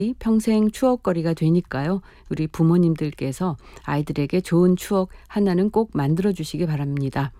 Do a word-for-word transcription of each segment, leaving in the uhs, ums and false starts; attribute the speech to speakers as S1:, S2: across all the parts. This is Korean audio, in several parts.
S1: 평생 추억거리가 되니까요. 우리 부모님들께서 아이들에게 좋은 추억 하나는 꼭 만들어 주시기 바랍니다.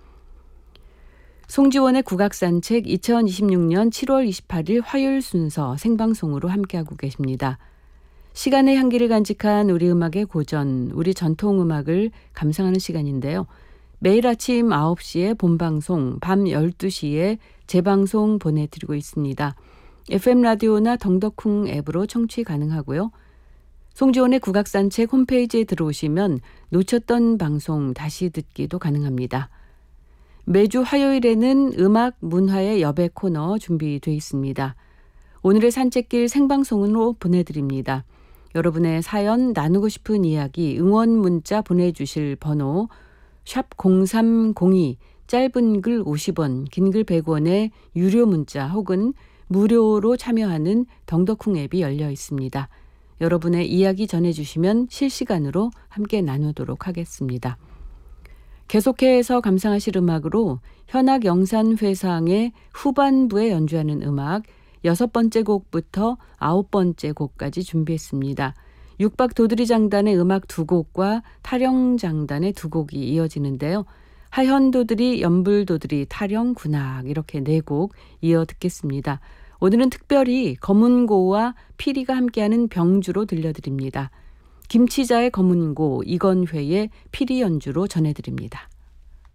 S1: 송지원의 국악산책 이천이십육 년 칠월 이십팔일 화요일 순서 생방송으로 함께하고 계십니다. 시간의 향기를 간직한 우리 음악의 고전, 우리 전통음악을 감상하는 시간인데요. 매일 아침 아홉 시에 본방송, 밤 열두 시에 재방송 보내드리고 있습니다. 에프엠 라디오나 덩덕쿵 앱으로 청취 가능하고요. 송지원의 국악산책 홈페이지에 들어오시면 놓쳤던 방송 다시 듣기도 가능합니다. 매주 화요일에는 음악, 문화의 여백 코너 준비되어 있습니다. 오늘의 산책길 생방송으로 보내드립니다. 여러분의 사연, 나누고 싶은 이야기, 응원 문자 보내주실 번호 샵 공삼공이, 짧은 글 오십 원, 긴 글 백 원의 유료 문자 혹은 무료로 참여하는 덩덕쿵 앱이 열려 있습니다. 여러분의 이야기 전해주시면 실시간으로 함께 나누도록 하겠습니다. 계속해서 감상하실 음악으로 현악영산회상의 후반부에 연주하는 음악 여섯 번째 곡부터 아홉 번째 곡까지 준비했습니다. 육박 도드리장단의 음악 두 곡과 타령장단의 두 곡이 이어지는데요. 하현도드리, 연불도드리, 타령, 군악 이렇게 네 곡 이어 듣겠습니다. 오늘은 특별히 검은고와 피리가 함께하는 병주로 들려드립니다. 김치자의 검은고, 이건회의 피리 연주로 전해드립니다.